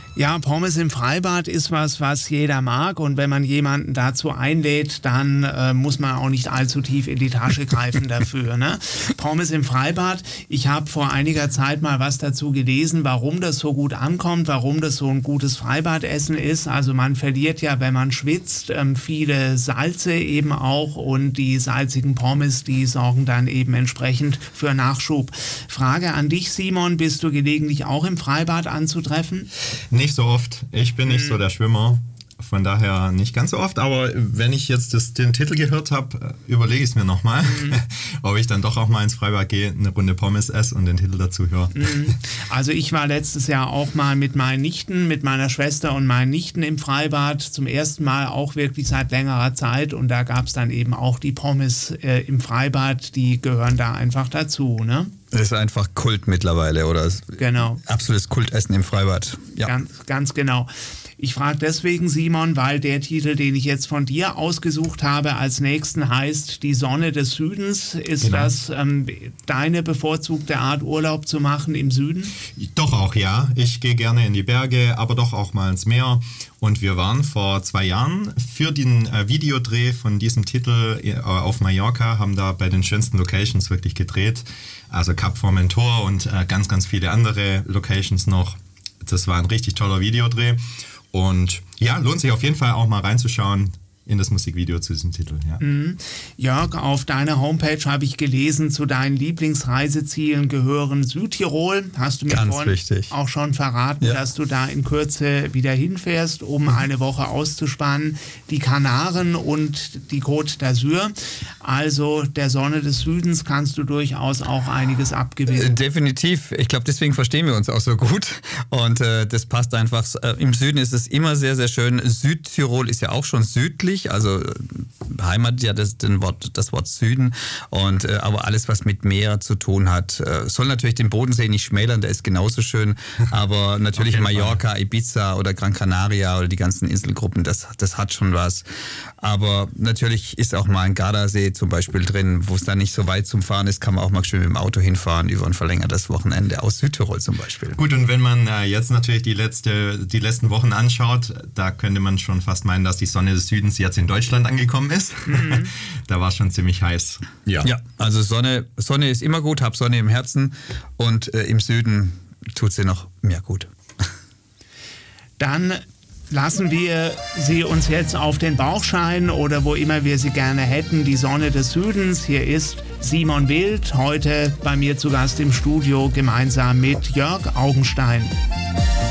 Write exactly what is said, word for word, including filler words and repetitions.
Ja, Pommes im Freibad ist was, was jeder mag, und wenn man jemanden dazu einlädt, dann äh, muss man auch nicht allzu tief in die Tasche greifen dafür. Ne? Pommes im Freibad, ich habe vor einiger Zeit mal was dazu gelesen, warum das so gut ankommt, warum das so ein gutes Freibadessen ist. Also man verliert ja, wenn man schwitzt, ähm, viele Salze eben auch, und die salzigen Pommes, die sorgen dann eben entsprechend für Nachschub. Frage an dich, Simon, bist du gelegentlich auch im Freibad anzutreffen? Nicht so oft. Ich bin nicht mhm. so der Schwimmer. Von daher nicht ganz so oft. Aber wenn ich jetzt das, den Titel gehört habe, überlege ich es mir nochmal, mhm. ob ich dann doch auch mal ins Freibad gehe, eine Runde Pommes esse und den Titel dazu höre. Mhm. Also ich war letztes Jahr auch mal mit meinen Nichten, mit meiner Schwester und meinen Nichten im Freibad. Zum ersten Mal auch wirklich seit längerer Zeit. Und da gab es dann eben auch die Pommes äh, im Freibad. Die gehören da einfach dazu, ne? Das ist einfach Kult mittlerweile, oder? Genau. Absolutes Kultessen im Freibad. Ja. Ganz, ganz genau. Ich frage deswegen, Simon, weil der Titel, den ich jetzt von dir ausgesucht habe, als nächsten heißt Die Sonne des Südens. Ist genau. das ähm, deine bevorzugte Art, Urlaub zu machen im Süden? Doch auch, ja. Ich gehe gerne in die Berge, aber doch auch mal ins Meer. Und wir waren vor zwei Jahren für den äh, Videodreh von diesem Titel äh, auf Mallorca, haben da bei den schönsten Locations wirklich gedreht. Also Cap Formentor und äh, ganz, ganz viele andere Locations noch. Das war ein richtig toller Videodreh. Und ja, lohnt sich auf jeden Fall auch mal reinzuschauen in das Musikvideo zu diesem Titel. Ja. Mhm. Jörg, auf deiner Homepage habe ich gelesen, zu deinen Lieblingsreisezielen gehören Südtirol. Hast du mir Ganz vorhin wichtig. auch schon verraten, ja. dass du da in Kürze wieder hinfährst, um eine Woche auszuspannen. Die Kanaren und die Côte d'Azur. Also der Sonne des Südens kannst du durchaus auch einiges abgewinnen. Definitiv. Ich glaube, deswegen verstehen wir uns auch so gut. Und äh, das passt einfach. Äh, Im Süden ist es immer sehr, sehr schön. Südtirol ist ja auch schon südlich. Also Heimat, ja das, den Wort, das Wort Süden, und äh, aber alles, was mit Meer zu tun hat, äh, soll natürlich den Bodensee nicht schmälern, der ist genauso schön, aber natürlich Mallorca, Fall. Ibiza oder Gran Canaria oder die ganzen Inselgruppen, das, das hat schon was. Aber natürlich ist auch mal ein Gardasee zum Beispiel drin, wo es dann nicht so weit zum Fahren ist, kann man auch mal schön mit dem Auto hinfahren über ein verlängertes Wochenende aus Südtirol zum Beispiel. Gut, und wenn man äh, jetzt natürlich die, letzte, die letzten Wochen anschaut, da könnte man schon fast meinen, dass die Sonne des Südens jetzt in Deutschland angekommen ist. Mhm. Da war es schon ziemlich heiß. Ja, ja, also Sonne, Sonne ist immer gut, hab Sonne im Herzen, und äh, im Süden tut sie noch mehr gut. Dann lassen wir sie uns jetzt auf den Bauch scheinen oder wo immer wir sie gerne hätten, die Sonne des Südens. Hier ist Simon Wild, heute bei mir zu Gast im Studio, gemeinsam mit Jörg Augenstein.